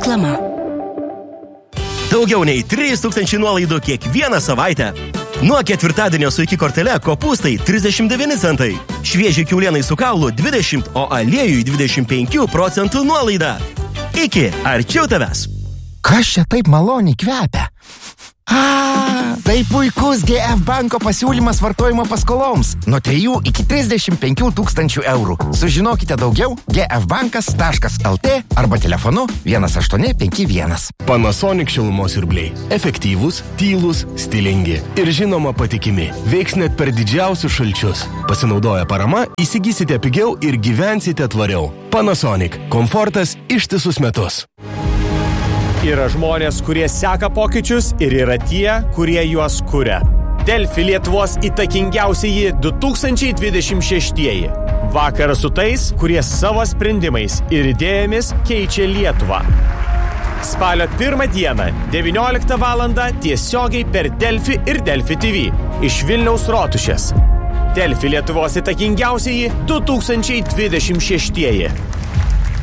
Reklama. Daugiau nei 3000 nuolaidų kiekvieną savaitę. Nuo ketvirtadienio su iki kortele kopūstai 39 centai, švieži kiaulienai su kaulu 20, o aliejui 25% nuolaida. Iki arčiau tavęs. Kas čia taip maloniai kvepia? Tai puikus GF banko pasiūlymas vartojimo paskoloms nuo 3 iki 35 tūkstančių eurų. Sužinokite daugiau gfbankas.lt arba telefonu 1851. Panasonic šilumos siurbliai. Efektyvūs, tylūs, stilingi ir žinoma patikimi. Veiks net per didžiausius šalčius. Pasinaudoję parama, įsigysite pigiau ir gyvensite tvariau. Panasonic. Komfortas ištisus metus. Yra žmonės, kurie seka pokyčius ir yra tie, kurie juos kuria. Delfi Lietuvos įtakingiausieji 2026. Vakaras su tais, kurie savo sprendimais ir idėjomis keičia Lietuvą. Spalio 1 dieną, 19 valandą tiesiogiai per Delfi ir Delfi TV iš Vilniaus Rotušės. Delfi Lietuvos įtakingiausieji 2026.